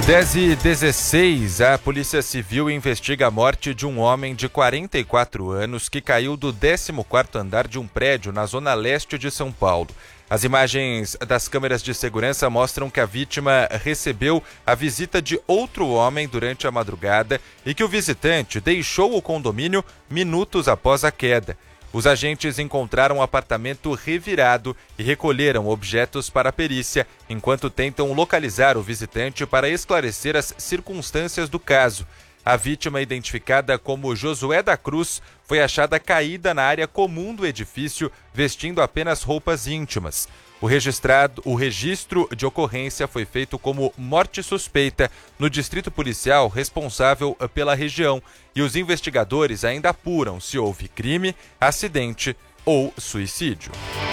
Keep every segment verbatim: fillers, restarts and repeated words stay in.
dez e dezesseis, a Polícia Civil investiga a morte de um homem de quarenta e quatro anos que caiu do décimo quarto andar de um prédio na zona leste de São Paulo. As imagens das câmeras de segurança mostram que a vítima recebeu a visita de outro homem durante a madrugada e que o visitante deixou o condomínio minutos após a queda. Os agentes encontraram o apartamento revirado e recolheram objetos para a perícia, enquanto tentam localizar o visitante para esclarecer as circunstâncias do caso. A vítima, identificada como Josué da Cruz, foi achada caída na área comum do edifício, vestindo apenas roupas íntimas. O, registrado, o registro de ocorrência foi feito como morte suspeita no distrito policial responsável pela região e os investigadores ainda apuram se houve crime, acidente ou suicídio.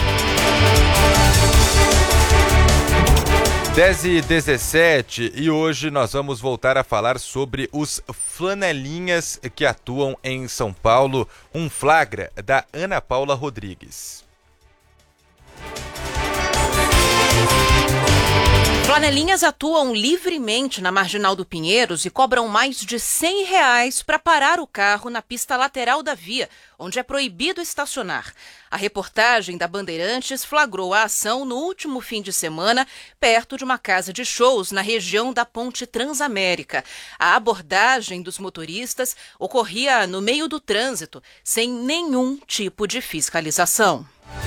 dez e dezessete, e hoje nós vamos voltar a falar sobre os flanelinhas que atuam em São Paulo. Um flagra da Ana Paula Rodrigues. Flanelinhas atuam livremente na Marginal do Pinheiros e cobram mais de cem reais para parar o carro na pista lateral da via, onde é proibido estacionar. A reportagem da Bandeirantes flagrou a ação no último fim de semana, perto de uma casa de shows na região da Ponte Transamérica. A abordagem dos motoristas ocorria no meio do trânsito, sem nenhum tipo de fiscalização.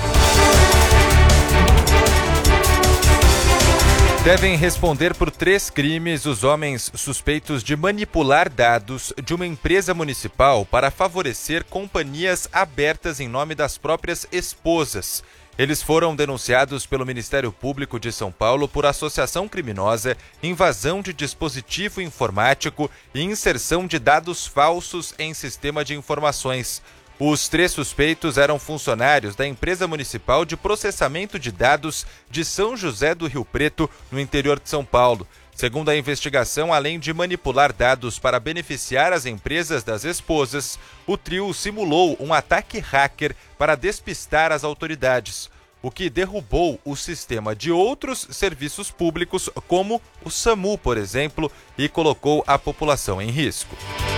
Devem responder por três crimes os homens suspeitos de manipular dados de uma empresa municipal para favorecer companhias abertas em nome das próprias esposas. Eles foram denunciados pelo Ministério Público de São Paulo por associação criminosa, invasão de dispositivo informático e inserção de dados falsos em sistema de informações. Os três suspeitos eram funcionários da empresa municipal de processamento de dados de São José do Rio Preto, no interior de São Paulo. Segundo a investigação, além de manipular dados para beneficiar as empresas das esposas, o trio simulou um ataque hacker para despistar as autoridades, o que derrubou o sistema de outros serviços públicos, como o SAMU, por exemplo, e colocou a população em risco.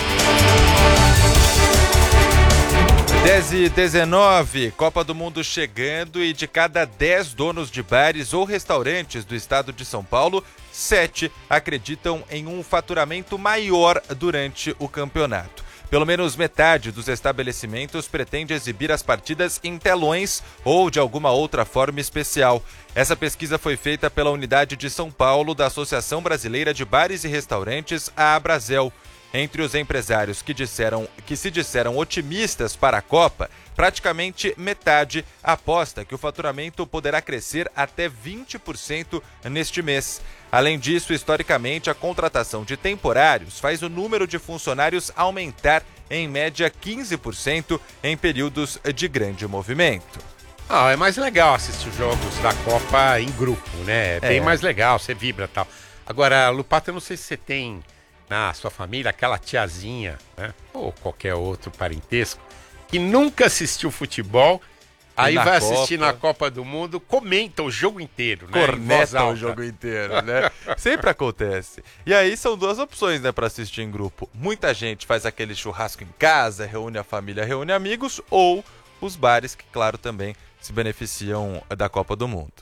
dez e dezenove, Copa do Mundo chegando e de cada dez donos de bares ou restaurantes do estado de São Paulo, sete acreditam em um faturamento maior durante o campeonato. Pelo menos metade dos estabelecimentos pretende exibir as partidas em telões ou de alguma outra forma especial. Essa pesquisa foi feita pela unidade de São Paulo da Associação Brasileira de Bares e Restaurantes, a Abrazel. Entre os empresários que, disseram, que se disseram otimistas para a Copa, praticamente metade aposta que o faturamento poderá crescer até vinte por cento neste mês. Além disso, historicamente, a contratação de temporários faz o número de funcionários aumentar em média quinze por cento em períodos de grande movimento. Ah, é mais legal assistir os jogos da Copa em grupo, né? É bem é. mais legal, você vibra e tal. Agora, Lupato, eu não sei se você tem na sua família aquela tiazinha, né? Ou qualquer outro parentesco, que nunca assistiu futebol, aí vai Copa. assistir na Copa do Mundo, comenta o jogo inteiro, né? Corneta o jogo inteiro, né? Sempre acontece. E aí são duas opções, né, para assistir em grupo. Muita gente faz aquele churrasco em casa, reúne a família, reúne amigos, ou os bares que, claro, também se beneficiam da Copa do Mundo.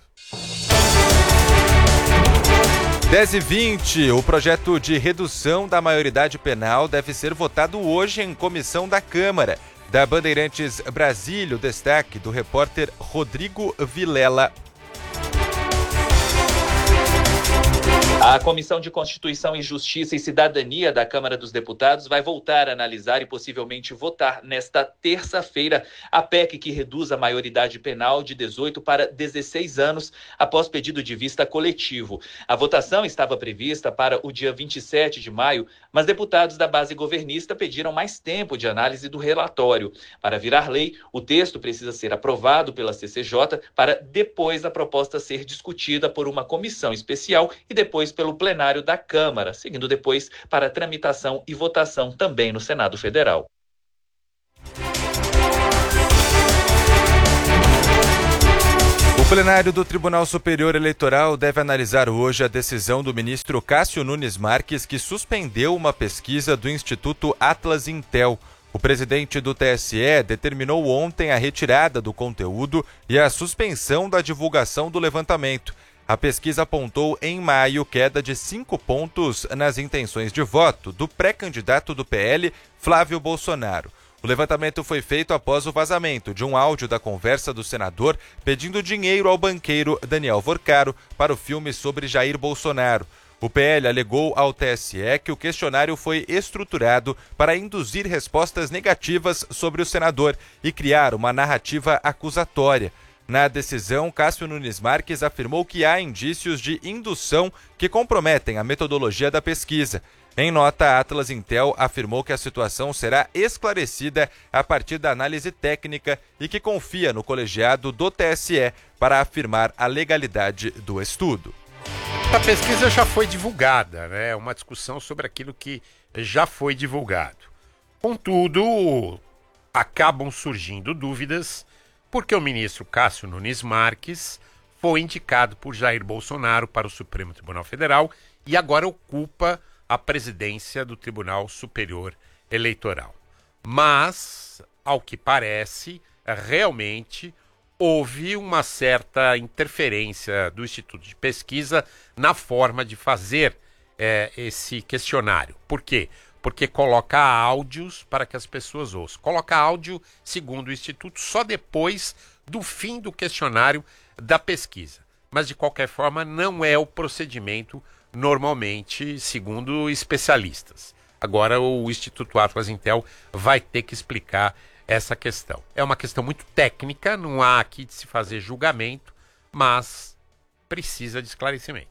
dez e vinte, o projeto de redução da maioridade penal deve ser votado hoje em comissão da Câmara. Da Bandeirantes Brasília, o destaque do repórter Rodrigo Vilela. A Comissão de Constituição e Justiça e Cidadania da Câmara dos Deputados vai voltar a analisar e possivelmente votar nesta terça-feira a P E C que reduz a maioridade penal de dezoito para dezesseis anos após pedido de vista coletivo. A votação estava prevista para o dia vinte e sete de maio, mas deputados da base governista pediram mais tempo de análise do relatório. Para virar lei, o texto precisa ser aprovado pela C C J para depois a proposta ser discutida por uma comissão especial e depois pelo plenário da Câmara, seguindo depois para tramitação e votação também no Senado Federal. O plenário do Tribunal Superior Eleitoral deve analisar hoje a decisão do ministro Cássio Nunes Marques, que suspendeu uma pesquisa do Instituto Atlas Intel. O presidente do T S E determinou ontem a retirada do conteúdo e a suspensão da divulgação do levantamento. A pesquisa apontou em maio queda de cinco pontos nas intenções de voto do pré-candidato do P L, Flávio Bolsonaro. O levantamento foi feito após o vazamento de um áudio da conversa do senador pedindo dinheiro ao banqueiro Daniel Vorcaro para o filme sobre Jair Bolsonaro. O P L alegou ao T S E que o questionário foi estruturado para induzir respostas negativas sobre o senador e criar uma narrativa acusatória. Na decisão, Cássio Nunes Marques afirmou que há indícios de indução que comprometem a metodologia da pesquisa. Em nota, a Atlas Intel afirmou que a situação será esclarecida a partir da análise técnica e que confia no colegiado do T S E para afirmar a legalidade do estudo. A pesquisa já foi divulgada, né? É uma discussão sobre aquilo que já foi divulgado. Contudo, acabam surgindo dúvidas porque o ministro Cássio Nunes Marques foi indicado por Jair Bolsonaro para o Supremo Tribunal Federal e agora ocupa a presidência do Tribunal Superior Eleitoral. Mas, ao que parece, realmente houve uma certa interferência do Instituto de Pesquisa na forma de fazer é, esse questionário. Por quê? Porque coloca áudios para que as pessoas ouçam. Coloca áudio, segundo o Instituto, só depois do fim do questionário da pesquisa. Mas, de qualquer forma, não é o procedimento normalmente, segundo especialistas. Agora o Instituto Atlas Intel vai ter que explicar essa questão. É uma questão muito técnica, não há aqui de se fazer julgamento, mas precisa de esclarecimento.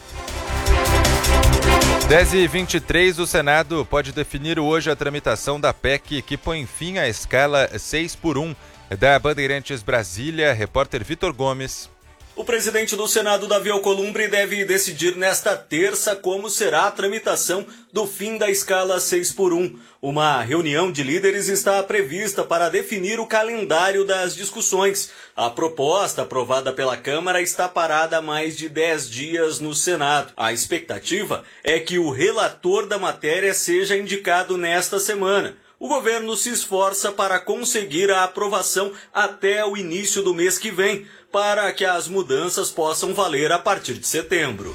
dez e vinte e três, o Senado pode definir hoje a tramitação da P E C que põe fim à escala seis por um. Da Bandeirantes Brasília, repórter Vitor Gomes. O presidente do Senado, Davi Alcolumbre, deve decidir nesta terça como será a tramitação do fim da escala seis por um. Uma reunião de líderes está prevista para definir o calendário das discussões. A proposta aprovada pela Câmara está parada há mais de dez dias no Senado. A expectativa é que o relator da matéria seja indicado nesta semana. O governo se esforça para conseguir a aprovação até o início do mês que vem, para que as mudanças possam valer a partir de setembro.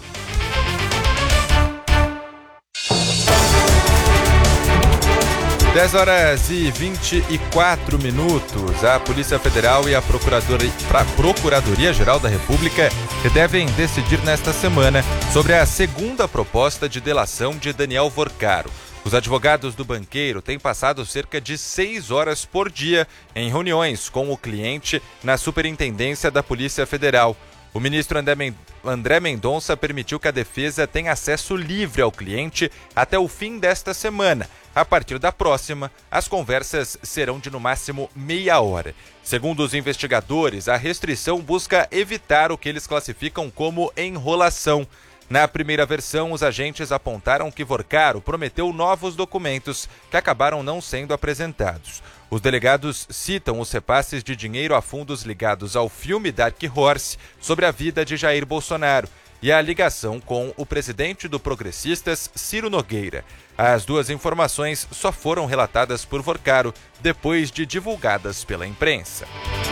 dez horas e vinte e quatro minutos. A Polícia Federal e a Procuradoria, Procuradoria-Geral da República devem decidir nesta semana sobre a segunda proposta de delação de Daniel Vorcaro. Os advogados do banqueiro têm passado cerca de seis horas por dia em reuniões com o cliente na Superintendência da Polícia Federal. O ministro André Mendonça permitiu que a defesa tenha acesso livre ao cliente até o fim desta semana. A partir da próxima, as conversas serão de no máximo meia hora. Segundo os investigadores, a restrição busca evitar o que eles classificam como enrolação. Na primeira versão, os agentes apontaram que Vorcaro prometeu novos documentos que acabaram não sendo apresentados. Os delegados citam os repasses de dinheiro a fundos ligados ao filme Dark Horse sobre a vida de Jair Bolsonaro e a ligação com o presidente do Progressistas, Ciro Nogueira. As duas informações só foram relatadas por Vorcaro depois de divulgadas pela imprensa.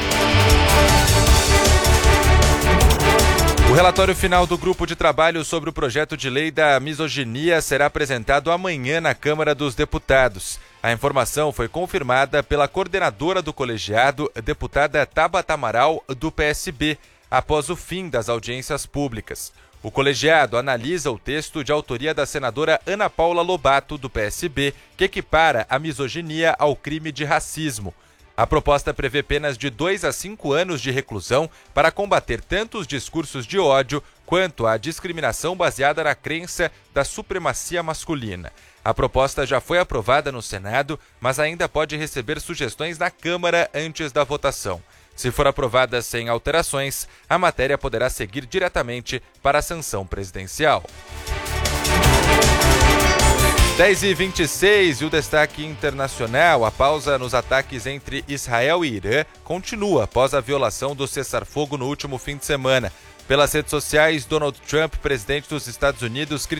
O relatório final do grupo de trabalho sobre o projeto de lei da misoginia será apresentado amanhã na Câmara dos Deputados. A informação foi confirmada pela coordenadora do colegiado, deputada Tabata Amaral, do P S B, após o fim das audiências públicas. O colegiado analisa o texto de autoria da senadora Ana Paula Lobato, do P S B, que equipara a misoginia ao crime de racismo. A proposta prevê penas de dois a cinco anos de reclusão para combater tanto os discursos de ódio quanto a discriminação baseada na crença da supremacia masculina. A proposta já foi aprovada no Senado, mas ainda pode receber sugestões na Câmara antes da votação. Se for aprovada sem alterações, a matéria poderá seguir diretamente para a sanção presidencial. dez e vinte e seis e o destaque internacional. A pausa nos ataques entre Israel e Irã continua após a violação do cessar-fogo no último fim de semana. Pelas redes sociais, Donald Trump, presidente dos Estados Unidos,